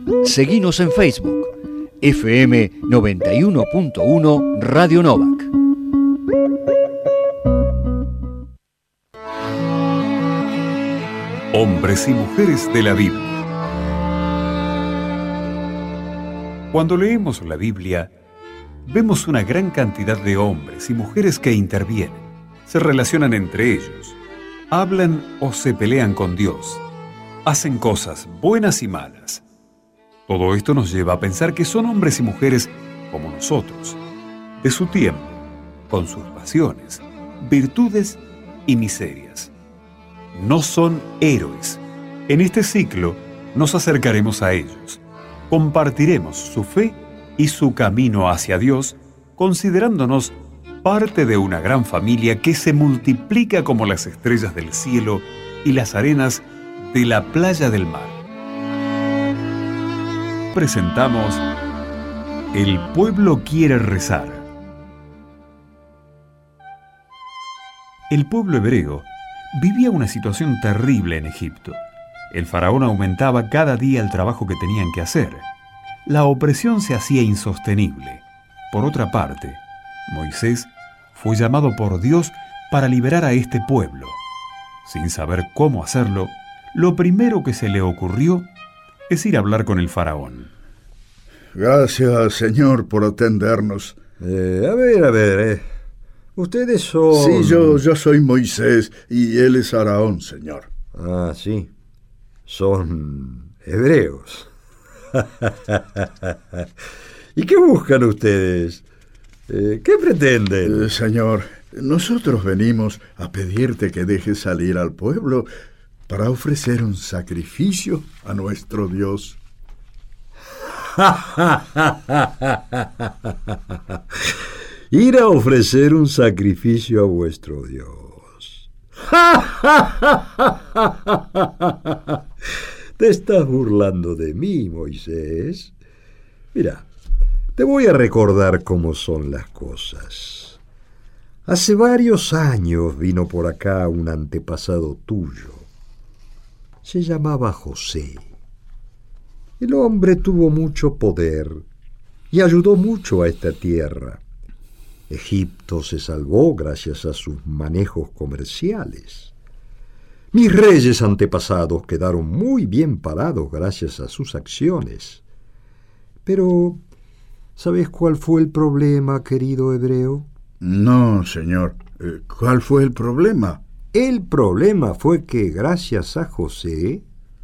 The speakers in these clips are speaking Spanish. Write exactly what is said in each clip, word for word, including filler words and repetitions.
Seguinos en Facebook, F M noventa y uno punto uno Radio Novak. Hombres y mujeres de la Biblia. Cuando leemos la Biblia, vemos una gran cantidad de hombres y mujeres que intervienen, se relacionan entre ellos, hablan o se pelean con Dios, hacen cosas buenas y malas. Todo esto nos lleva a pensar que son hombres y mujeres como nosotros, de su tiempo, con sus pasiones, virtudes y miserias. No son héroes. En este ciclo nos acercaremos a ellos, compartiremos su fe y su camino hacia Dios, considerándonos parte de una gran familia que se multiplica como las estrellas del cielo y las arenas de la playa del mar. Presentamos El pueblo quiere rezar. El pueblo hebreo vivía una situación terrible en Egipto. El faraón aumentaba cada día el trabajo que tenían que hacer. La opresión se hacía insostenible. Por otra parte, Moisés fue llamado por Dios para liberar a este pueblo. Sin saber cómo hacerlo, lo primero que se le ocurrió es ir a hablar con el faraón. Gracias, Señor, por atendernos. Eh, a ver, a ver, eh. Ustedes son... Sí, yo, yo soy Moisés y él es Aarón, Señor. Ah, sí. Son hebreos. ¿Y qué buscan ustedes? Eh, ¿Qué pretenden? Eh, señor, nosotros venimos a pedirte que dejes salir al pueblo para ofrecer un sacrificio a nuestro Dios. Ir a ofrecer un sacrificio a vuestro Dios. ¿Te estás burlando de mí, Moisés? Mira, te voy a recordar cómo son las cosas. Hace varios años vino por acá un antepasado tuyo. Se llamaba José. El hombre tuvo mucho poder y ayudó mucho a esta tierra. Egipto se salvó gracias a sus manejos comerciales. Mis reyes antepasados quedaron muy bien parados gracias a sus acciones. Pero, ¿sabes cuál fue el problema, querido hebreo? No, señor. ¿Cuál fue el problema? El problema fue que, gracias a José,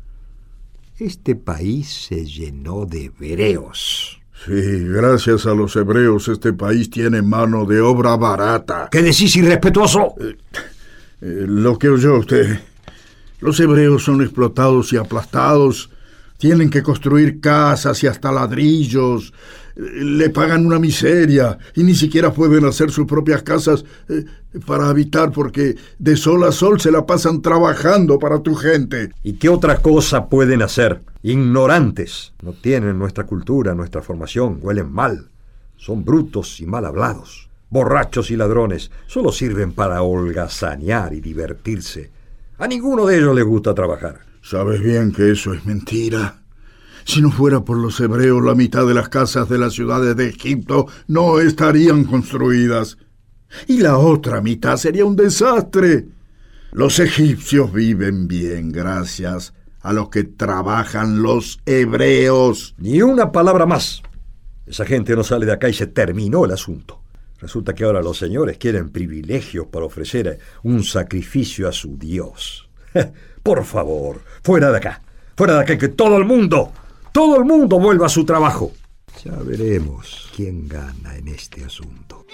este país se llenó de hebreos. Sí, gracias a los hebreos este país tiene mano de obra barata. ¿Qué decís, irrespetuoso? Eh, eh, lo que oyó usted. Los hebreos son explotados y aplastados. Tienen que construir casas y hasta ladrillos. Le pagan una miseria y ni siquiera pueden hacer sus propias casas eh, para habitar porque de sol a sol se la pasan trabajando para tu gente. ¿Y qué otra cosa pueden hacer? Ignorantes. No tienen nuestra cultura, nuestra formación. Huelen mal. Son brutos y mal hablados. Borrachos y ladrones. Solo sirven para holgazanear y divertirse. A ninguno de ellos les gusta trabajar. Sabes bien que eso es mentira. Si no fuera por los hebreos, la mitad de las casas de las ciudades de Egipto no estarían construidas. Y la otra mitad sería un desastre. Los egipcios viven bien gracias a los que trabajan los hebreos. Ni una palabra más. Esa gente no sale de acá y se terminó el asunto. Resulta que ahora los señores quieren privilegios para ofrecer un sacrificio a su Dios. Por favor, fuera de acá. Fuera de acá, que todo el mundo... Todo el mundo vuelva a su trabajo. Ya veremos quién gana en este asunto.